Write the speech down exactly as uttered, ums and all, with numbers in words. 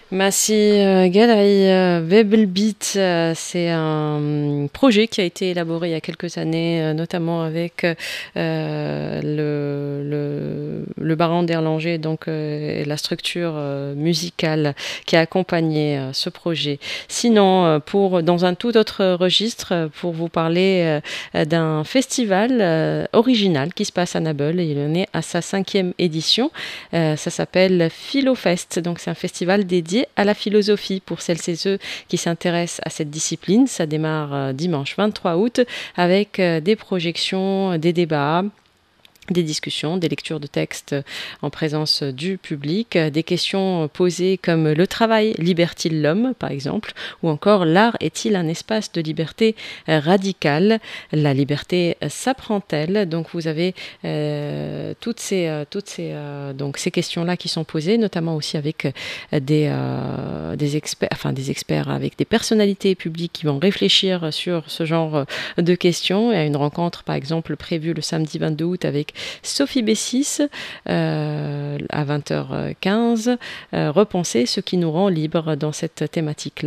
Massi euh, Galerie euh, Webelbeat, euh, c'est un projet qui a été élaboré il y a quelques années, euh, notamment avec euh, le, le, le baron d'Erlanger, donc euh, et la structure euh, musicale qui a accompagné euh, ce projet. Sinon, euh, pour dans un tout autre registre, euh, pour vous parler euh, d'un festival euh, original qui se passe à Nabeul, et il en est à sa cinquième édition. Euh, ça s'appelle Philofest, donc c'est un festival dédié à la philosophie pour celles et ceux qui s'intéressent à cette discipline. Ça démarre euh, dimanche vingt-trois août avec euh, des projections, des débats, des discussions, des lectures de textes en présence du public, des questions posées comme le travail libère-t-il l'homme, par exemple, ou encore l'art est-il un espace de liberté radicale, la liberté s'apprend-elle. Donc vous avez euh, toutes ces, euh, toutes ces, euh, donc ces questions-là qui sont posées, notamment aussi avec euh, des, euh, des experts, enfin des experts avec des personnalités publiques qui vont réfléchir sur ce genre de questions. Il y a une rencontre, par exemple, prévue le samedi vingt-deux août avec Sophie Bessis euh, à vingt heures quinze. Euh, repenser ce qui nous rend libres dans cette thématique-là.